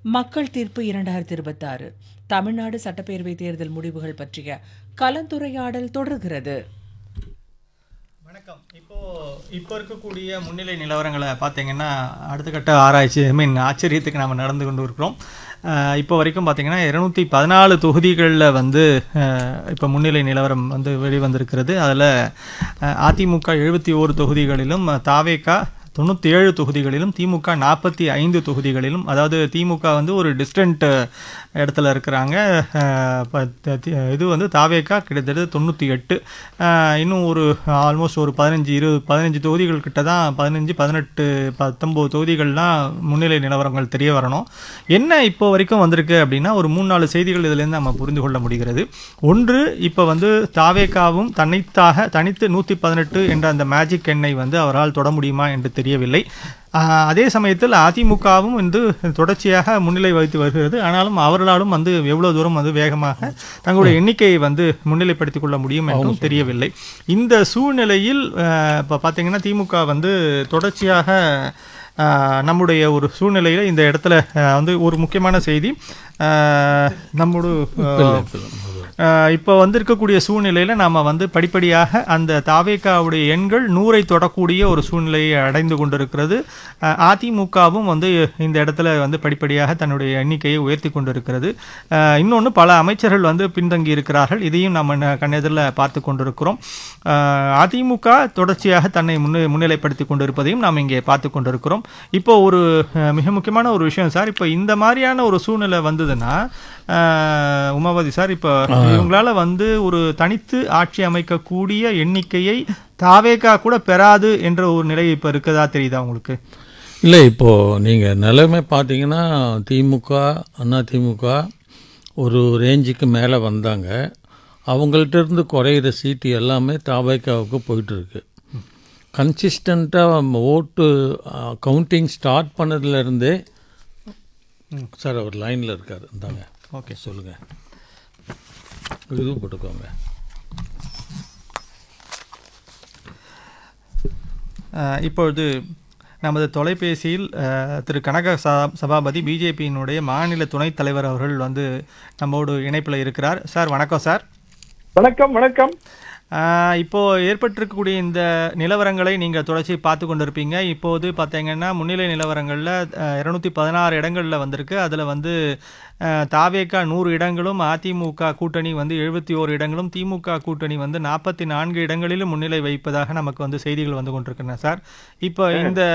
மக்கள் தீர்ப்பு 2026 தமிழ்நாடு சட்டப்பேரவை தேர்தல் முடிவுகள் பற்றிய கலந்துரையாடல் தொடர்கிறது. வணக்கம். இப்போ இருக்கக்கூடிய முன்னிலை நிலவரங்களை பார்த்தீங்கன்னா அடுத்த கட்ட ஆராய்ச்சி ஆச்சரியத்துக்கு நாம் நடந்து கொண்டு இருக்கிறோம். இப்போ வரைக்கும் பார்த்தீங்கன்னா 214 தொகுதிகளில் வந்து இப்போ முன்னிலை நிலவரம் வந்து வெளிவந்திருக்கிறது. அதில் அதிமுக 71 தொகுதிகளிலும், தாவேகா 97 தொகுதிகளிலும், திமுக 45 தொகுதிகளிலும், அதாவது திமுக வந்து ஒரு டிஸ்டன்ட் இடத்துல இருக்கிறாங்க. இது வந்து தாவேகா கிட்டத்தட்ட 98, இன்னும் ஒரு ஆல்மோஸ்ட் ஒரு 15 தொகுதிகள் கிட்ட தான், 15, 18, 19 தொகுதிகள்லாம் முன்னிலை நிலவரங்கள் தெரிய வரணும். என்ன இப்போ வரைக்கும் வந்திருக்கு அப்படின்னா ஒரு 3-4 செய்திகள் இதிலேருந்து நம்ம புரிந்து கொள்ள முடிகிறது. ஒன்று, இப்போ வந்து தாவேகாவும் தனித்து 118 என்ற அந்த மேஜிக் எண்ணை வந்து அவரால் தொட முடியுமா என்று தெரியவில்லை. அதே சமயத்தில் அதிமுகவும் வந்து தொடர்ச்சியாக முன்னிலை வகித்து வருகிறது. ஆனாலும் அவர்களாலும் வந்து எவ்வளவு தூரம் வந்து வேகமாக தங்களுடைய எண்ணிக்கையை வந்து முன்னிலைப்படுத்திக் கொள்ள முடியும் என்றும் தெரியவில்லை. இந்த சூழ்நிலையில் இப்போ பார்த்தீங்கன்னா திமுக வந்து தொடர்ச்சியாக நம்முடைய ஒரு சூழ்நிலையில் இந்த இடத்துல வந்து ஒரு முக்கியமான செய்தி, இப்போ வந்திருக்கக்கூடிய சூழ்நிலையில் நாம் வந்து படிப்படியாக அந்த தாவேகாவுடைய எண்கள் 100ஐ தொடக்கூடிய ஒரு சூழ்நிலையை அடைந்து கொண்டிருக்கிறது. அதிமுகவும் வந்து இந்த இடத்துல வந்து படிப்படியாக தன்னுடைய எண்ணிக்கையை உயர்த்தி கொண்டிருக்கிறது. இன்னொன்று, பல அமைச்சர்கள் வந்து பின்தங்கி இருக்கிறார்கள். இதையும் நம்ம கண்ணெதிரில் பார்த்து கொண்டிருக்கிறோம். அதிமுக தொடர்ச்சியாக தன்னை முன்னிலைப்படுத்தி கொண்டிருப்பதையும் நாம் இங்கே பார்த்து கொண்டிருக்கிறோம். இப்போ ஒரு மிக முக்கியமான ஒரு விஷயம் சார், இப்போ இந்த மாதிரியான ஒரு சூழ்நிலை வந்ததுன்னா உமாபதி சார், இப்போ இவங்களால வந்து ஒரு தனித்து ஆட்சி அமைக்கக்கூடிய எண்ணிக்கையை தாவேகா கூட பெறாது என்ற ஒரு நிலை இப்போ இருக்கதா தெரியுதா உங்களுக்கு? இல்லை, இப்போது நீங்கள் நிலைமை பார்த்தீங்கன்னா அதிமுக ஒரு ரேஞ்சுக்கு மேலே வந்தாங்க. அவங்கள்ட்ட இருந்து குறையிற சீட்டு எல்லாமே தாவேகாவுக்கு போயிட்டுருக்கு. கன்சிஸ்டண்ட்டாக ஓட்டு கவுண்டிங் ஸ்டார்ட் பண்ணதுலேருந்தே சார் அவர் லைனில் இருக்கார். இருந்தாங்க. ஓகே, சொல்லுங்கள். இது போட்டுக்கோங்க. இப்பொழுது நமது தொலைபேசியில் திரு கனக சபாபதி, பிஜேபியினுடைய மாநில துணைத் தலைவர் அவர்கள் வந்து நம்மோடு இணைப்பில் இருக்கிறார். சார் வணக்கம் சார். வணக்கம். வணக்கம். இப்போ ஏற்பட்டிருக்கக்கூடிய இந்த நிலவரங்களை நீங்கள் தொடர்ச்சி பார்த்து கொண்டிருப்பீங்க. இப்போது பார்த்தீங்கன்னா முன்னிலை நிலவரங்களில் 216 இடங்களில் வந்திருக்கு. அதில் வந்து தாவேகா 100 இடங்களும், அதிமுக கூட்டணி வந்து 71 இடங்களும், திமுக கூட்டணி வந்து 44 இடங்களிலும் முன்னிலை வைப்பதாக நமக்கு வந்து செய்திகள் வந்து கொண்டிருக்கின்றன சார். இப்போ இந்த